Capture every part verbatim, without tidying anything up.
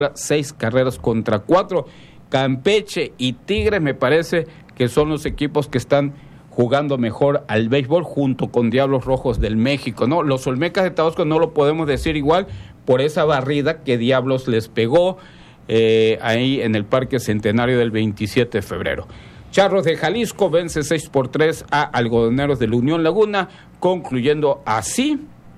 seis carreras contra cuatro. Campeche y Tigres me parece que son los equipos que están jugando mejor al béisbol junto con Diablos Rojos del México, ¿no? Los Olmecas de Tabasco no lo podemos decir igual por esa barrida que Diablos les pegó eh, ahí en el Parque Centenario del veintisiete de febrero. Charros de Jalisco vence seis por tres a Algodoneros de la Unión Laguna, concluyendo así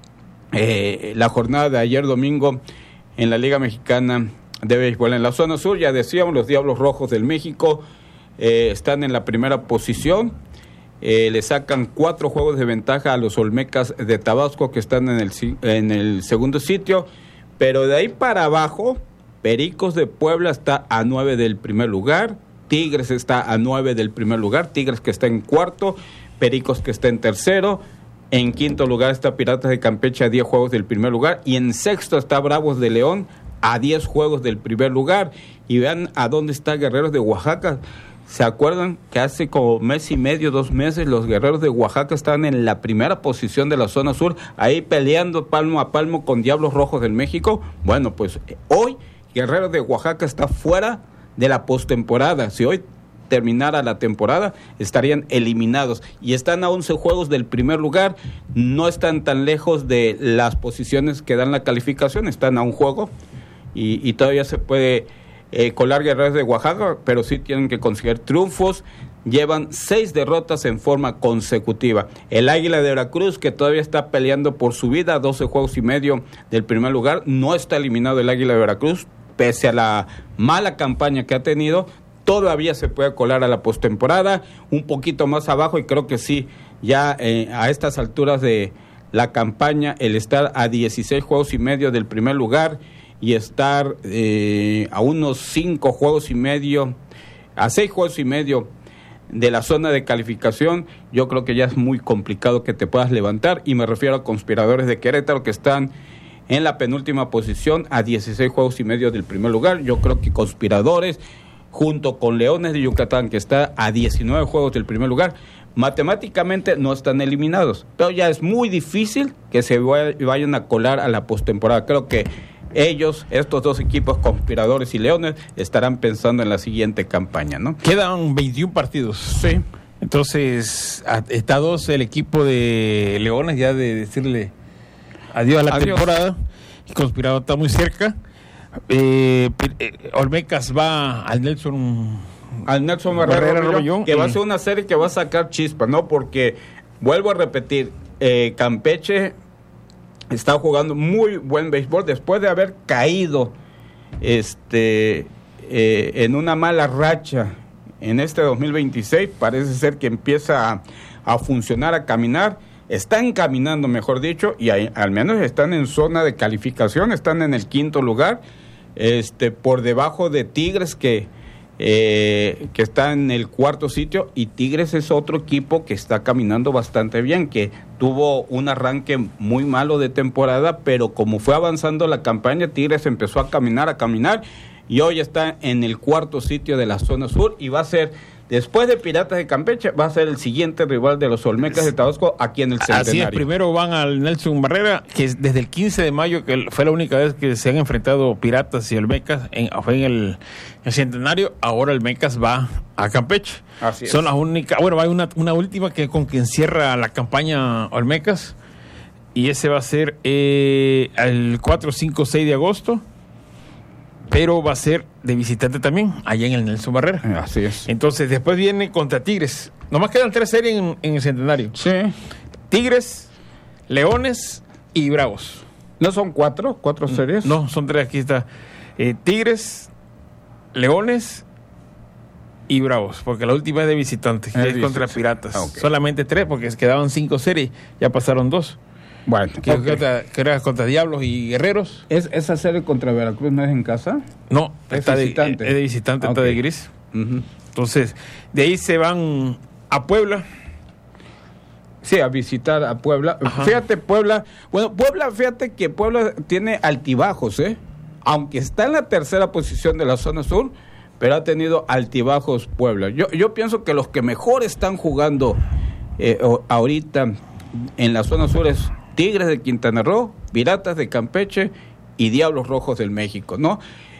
eh, la jornada de ayer domingo en la Liga Mexicana de Béisbol. En la zona sur, ya decíamos, los Diablos Rojos del México eh, están en la primera posición, eh, le sacan cuatro juegos de ventaja a los Olmecas de Tabasco, que están en el, en el segundo sitio, pero de ahí para abajo, Pericos de Puebla está a nueve del primer lugar, Tigres está a nueve del primer lugar, Tigres que está en cuarto, Pericos que está en tercero, en quinto lugar está Piratas de Campeche a diez juegos del primer lugar, y en sexto está Bravos de León a diez juegos del primer lugar. Y vean a dónde está Guerreros de Oaxaca. ¿Se acuerdan que hace como mes y medio, dos meses, los Guerreros de Oaxaca estaban en la primera posición de la zona sur, ahí peleando palmo a palmo con Diablos Rojos del México? Bueno, pues hoy Guerreros de Oaxaca está fuera de la postemporada. Si hoy terminara la temporada, estarían eliminados y están a once juegos del primer lugar. No están tan lejos de las posiciones que dan la calificación, están a un juego y, y todavía se puede eh, colar Guerreros de Oaxaca, pero sí tienen que conseguir triunfos. Llevan seis derrotas en forma consecutiva. El Águila de Veracruz, que todavía está peleando por su vida, doce juegos y medio del primer lugar, no está eliminado el Águila de Veracruz, pese a la mala campaña que ha tenido. Todavía se puede colar a la postemporada, un poquito más abajo, y creo que sí, ya eh, a estas alturas de la campaña, el estar a dieciséis juegos y medio del primer lugar y estar eh, a unos cinco juegos y medio, a seis juegos y medio de la zona de calificación, yo creo que ya es muy complicado que te puedas levantar, y me refiero a Conspiradores de Querétaro, que están en la penúltima posición a dieciséis juegos y medio del primer lugar. Yo creo que Conspiradores, junto con Leones de Yucatán, que está a diecinueve juegos del primer lugar, matemáticamente no están eliminados, pero ya es muy difícil que se vayan a colar a la postemporada. Creo que ellos, estos dos equipos, Conspiradores y Leones, estarán pensando en la siguiente campaña, ¿no? Quedan veintiún partidos. Sí. Entonces, está dos el equipo de Leones ya de decirle adiós a la adiós. temporada. El Conspirador está muy cerca. Eh, eh, Olmecas va al Nelson al Nelson Barrera Romellón, que va a ser una serie que va a sacar chispa, ¿no? Porque vuelvo a repetir, eh, Campeche está jugando muy buen béisbol después de haber caído este eh, en una mala racha en este dos mil veintiséis. Parece ser que empieza a, a funcionar, a caminar. Están caminando, mejor dicho, y hay, al menos están en zona de calificación, están en el quinto lugar, este por debajo de Tigres, que eh, que está en el cuarto sitio, y Tigres es otro equipo que está caminando bastante bien, que tuvo un arranque muy malo de temporada, pero como fue avanzando la campaña, Tigres empezó a caminar, a caminar, y hoy está en el cuarto sitio de la zona sur, y va a ser, después de Piratas de Campeche, va a ser el siguiente rival de los Olmecas de Tabasco aquí en el Centenario. Así es, primero van al Nelson Barrera, que desde el quince de mayo, que fue la única vez que se han enfrentado Piratas y Olmecas, en, fue en el, el Centenario. Ahora Olmecas va a Campeche. Así es. Son las únicas, bueno, hay una, una última que con quien cierra la campaña Olmecas, y ese va a ser eh, el cuatro, cinco, seis de agosto. Pero va a ser de visitante también, allá en el Nelson Barrera. Así es. Entonces, después viene contra Tigres. Nomás quedan tres series en, en el Centenario. Sí. Tigres, Leones y Bravos. ¿No son cuatro? ¿Cuatro series? No, son tres. Aquí está. Eh, Tigres, Leones y Bravos. Porque la última es de visitante, que es, es contra Piratas. Okay. Solamente tres, porque quedaban cinco series. Ya pasaron dos. Bueno, que okay. contra, era contra Diablos y Guerreros. ¿Es, ¿Esa serie contra Veracruz no es en casa? No, es está visitante. De, es de visitante, okay. Está de gris. Uh-huh. Entonces, de ahí se van a Puebla. Sí, a visitar a Puebla. Ajá. Fíjate, Puebla, bueno, Puebla, fíjate que Puebla tiene altibajos, ¿eh? Aunque está en la tercera posición de la zona sur, pero ha tenido altibajos Puebla. Yo, yo pienso que los que mejor están jugando eh, ahorita en la zona sur es Tigres de Quintana Roo, Piratas de Campeche y Diablos Rojos del México, ¿no?